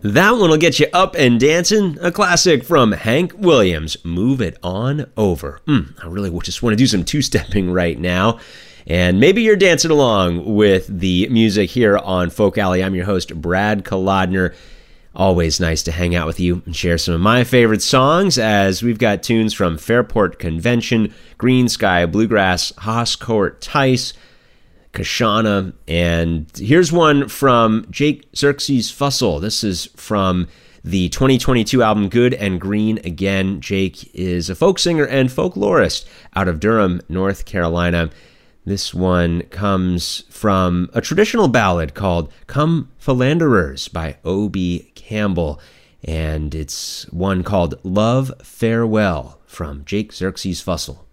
That one will get you up and dancing. A classic from Hank Williams, Move It On Over. I really just want to do some two-stepping right now. And maybe you're dancing along with the music here on Folk Alley. I'm your host, Brad Kolodner. Always nice to hang out with you and share some of my favorite songs, as we've got tunes from Fairport Convention, Green Sky Bluegrass, Haas Court Tice, Kashana, and here's one from Jake Xerxes Fussell. This is from the 2022 album Good and Green Again. Jake is a folk singer and folklorist out of Durham, North Carolina. This one comes from a traditional ballad called Come Philanderers by O.B. Campbell, and it's one called Love Farewell from Jake Xerxes Fussell.